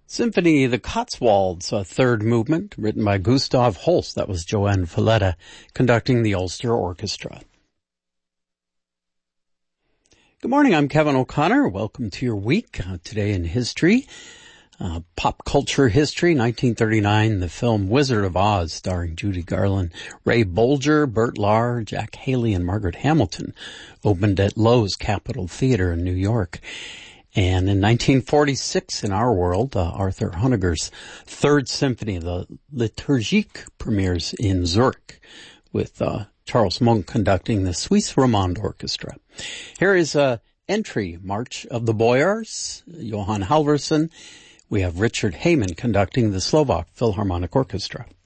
Symphony of the Cotswolds, a third movement, written by Gustav Holst. That was Joanne Falletta conducting the Ulster Orchestra. Good morning, I'm Kevin O'Connor. Welcome to your week. Today in history, pop culture history, 1939, the film Wizard of Oz, starring Judy Garland, Ray Bolger, Burt Lahr, Jack Haley, and Margaret Hamilton, opened at Loew's Capitol Theater in New York. And in 1946, in our world, Arthur Honegger's Third Symphony, the Liturgique, premieres in Zurich with Charles Monk conducting the Suisse Romande Orchestra. Here is a entry, March of the Boyars, Johann Halvorsen. We have Richard Heyman conducting the Slovak Philharmonic Orchestra.